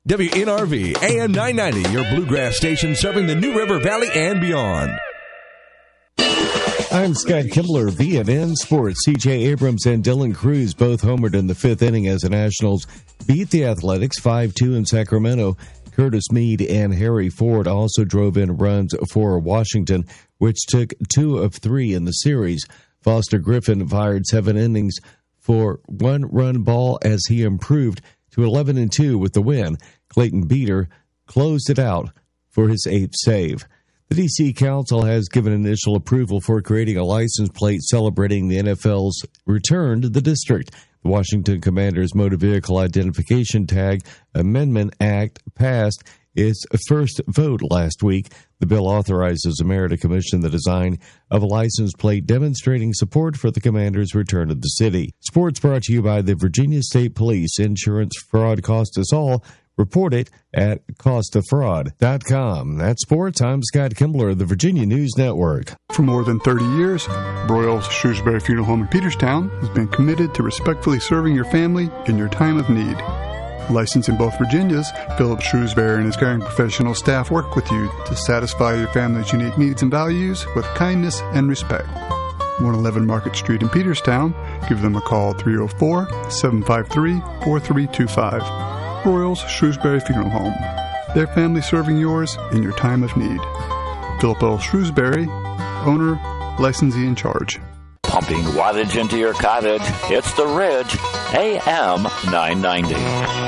WNRV AM 990, your bluegrass station serving the New River Valley and beyond. I'm Scott Kimbler, VNN Sports. C.J. Abrams and Dylan Cruz both homered in the fifth inning as the Nationals beat the Athletics 5-2 in Sacramento. Curtis Mead and Harry Ford also drove in runs for Washington, which took 2 of 3 in the series. Foster Griffin fired 7 innings for 1-run ball as he improved to 11-2 with the win. Clayton Beater closed it out for his 8th save. The D.C. Council has given initial approval for creating a license plate celebrating the NFL's return to the district. The Washington Commanders Motor Vehicle Identification Tag Amendment Act passed its first vote last week. The bill authorizes the mayor to commission the design of a license plate demonstrating support for the Commanders' return to the city. Sports brought to you by the Virginia State Police. Insurance fraud costs us all. Report it at costoffraud.com. That's sports. I'm Scott Kimbler of the Virginia News Network. For more than 30 years, Broyles Shrewsbury Funeral Home in Peterstown has been committed to respectfully serving your family in your time of need. Licensed in both Virginias, Philip Shrewsbury and his caring professional staff work with you to satisfy your family's unique needs and values with kindness and respect. 111 Market Street in Peterstown. Give them a call at 304-753-4325. Broyles Shrewsbury Funeral Home. Their family serving yours in your time of need. Philip L. Shrewsbury, owner, licensee in charge. Pumping wattage into your cottage. It's The Ridge, AM 990.